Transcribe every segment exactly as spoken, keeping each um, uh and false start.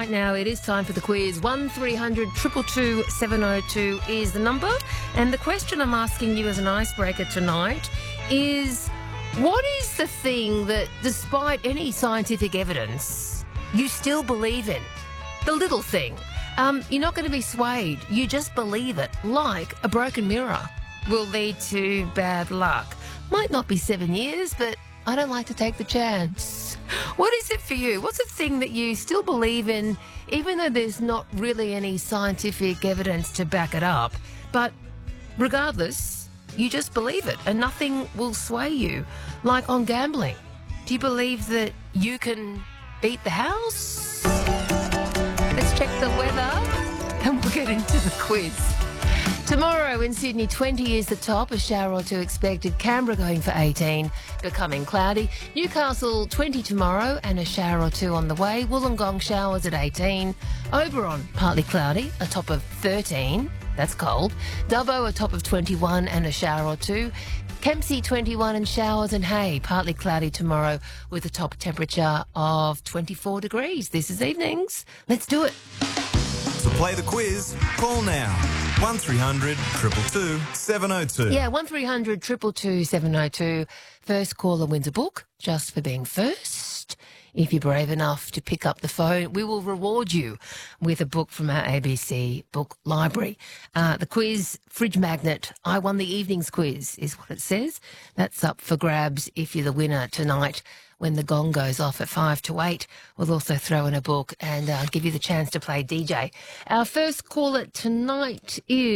right now it is time for the quiz. one three hundred two two two seven oh two is the number. And the question I'm asking you as an icebreaker tonight is, what is the thing that, despite any scientific evidence, you still believe in? The little thing. Um, you're not going to be swayed. You just believe it, like a broken mirror will lead to bad luck. Might not be seven years, but I don't like to take the chance. What is it for you? What's the thing that you still believe in, even though there's not really any scientific evidence to back it up? But regardless, you just believe it and nothing will sway you. Like on gambling. Do you believe that you can beat the house? Let's check the weather and we'll get into the quiz. Tomorrow in Sydney, twenty is the top, a shower or two expected. Canberra going for eighteen, becoming cloudy. Newcastle, twenty tomorrow and a shower or two on the way. Wollongong showers at eighteen. Oberon, partly cloudy, a top of thirteen. That's cold. Dubbo, a top of twenty-one and a shower or two. Kempsey, twenty-one and showers, and Hay, partly cloudy tomorrow with a top temperature of twenty-four degrees. This is Evenings. Let's do it. To play the quiz, call now. one three hundred two two two seven oh two. Yeah, one three hundred two two two seven oh two. First caller wins a book just for being first. If you're brave enough to pick up the phone, we will reward you with a book from our A B C book library. Uh, the quiz, Fridge Magnet, I won the evenings quiz, is what it says. That's up for grabs if you're the winner tonight when the gong goes off at five to eight. We'll also throw in a book and uh, give you the chance to play D J. Our first caller tonight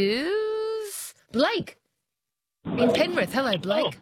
is Blake in Penrith. Hello, Blake.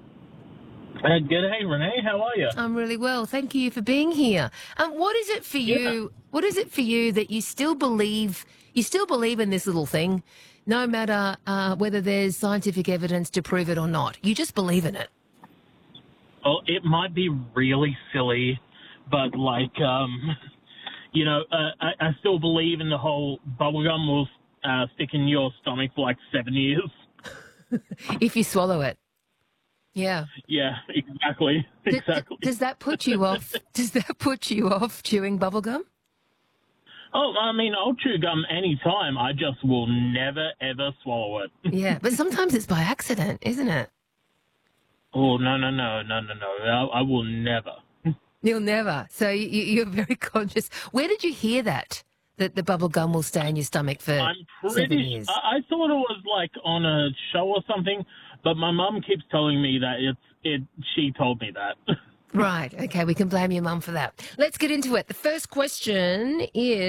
Uh, good day, Renee. How are you? I'm really well. Thank you for being here. Um, what is it for you? Yeah. What is it for you that you still believe? You still believe in this little thing, no matter uh, whether there's scientific evidence to prove it or not. You just believe in it. Well, it might be really silly, but like, um, you know, uh, I, I still believe in the whole bubblegum will uh, stick in your stomach for like seven years. If you swallow it. Yeah. Yeah, exactly. D- Exactly. Does that put you off? Does that put you off chewing bubblegum? Oh, I mean, I'll chew gum anytime. I just will never, ever swallow it. Yeah, but sometimes it's by accident, isn't it? Oh, no, no, no, no, no, no. I, I will never. You'll never. So you, you're very conscious. Where did you hear that? That the bubble gum will stay in your stomach for I'm seven pretty. years? I, I thought it was like on a show or something, but my mum keeps telling me that it's it. She told me that. Right. Okay, we can blame your mum for that. Let's get into it. The first question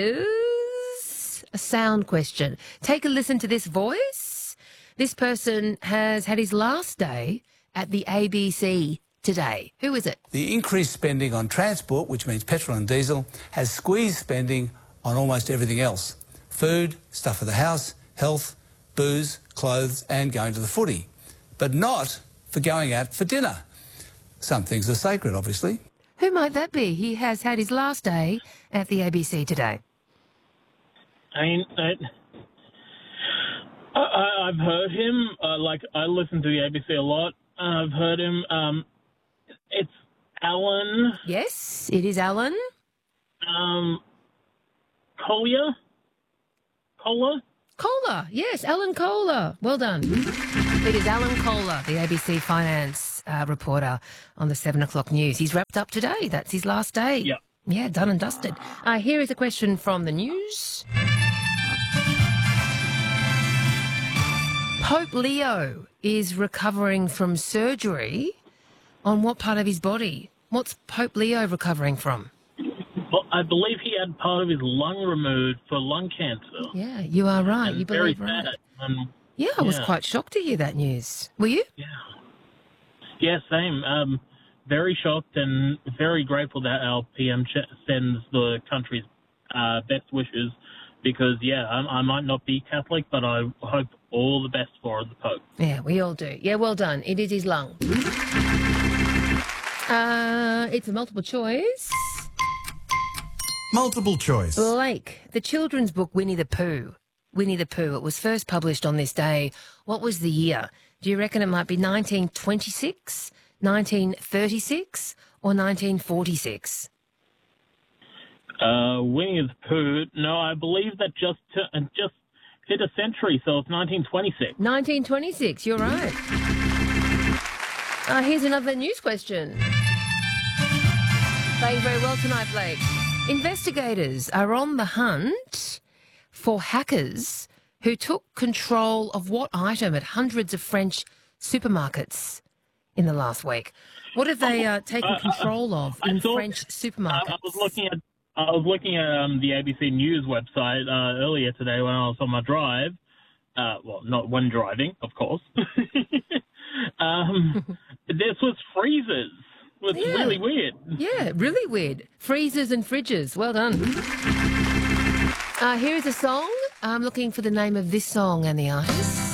is a sound question. Take a listen to this voice. This person has had his last day at the A B C today. Who is it? The increased spending on transport, which means petrol and diesel, has squeezed spending on almost everything else. Food, stuff for the house, health, booze, clothes and going to the footy. But not for going out for dinner. Some things are sacred, obviously. Who might that be? He has had his last day at the A B C today. I mean, I, I, I've heard him. Uh, like I listen to the A B C a lot. I've heard him. Um, it's Alan. Yes, it is Alan. Um, Collier. Kohler. Kohler, yes, Alan Kohler. Well done. It is Alan Kohler, the A B C finance uh, reporter on the seven o'clock news. He's wrapped up today. That's his last day. Yeah. Yeah, done and dusted. Uh, here is a question from the news. Pope Leo is recovering from surgery on what part of his body? What's Pope Leo recovering from? Well, I believe he had part of his lung removed for lung cancer. Yeah, you are right. And You very believe right. sad. Um, Yeah, I was yeah. quite shocked to hear that news. Were you? Yeah. Yeah, same. Um, very shocked and very grateful that our P M ch- sends the country's uh, best wishes because, yeah, I, I might not be Catholic, but I hope all the best for the Pope. Yeah, we all do. Yeah, well done. It is his lung. Uh, it's a multiple choice. Multiple choice. Blake, the children's book Winnie the Pooh. Winnie the Pooh. It was first published on this day. What was the year? Do you reckon it might be nineteen twenty-six, nineteen thirty-six, or nineteen forty-six? Uh, Winnie the Pooh. No, I believe that just uh, just hit a century, so it's nineteen twenty-six. nineteen twenty-six, you're right. Uh, here's another news question. Playing very well tonight, Blake. Investigators are on the hunt for hackers who took control of what item at hundreds of French supermarkets in the last week. What have they uh, taken uh, control of in thought, French supermarkets? I, I was looking at I was looking at um, the A B C News website uh, earlier today when I was on my drive. Uh, well, not when driving, of course. um, this was freezers. It was Yeah. really weird. Yeah, really weird. Freezers and fridges. Well done. Uh, here is a song. I'm looking for the name of this song and the artist.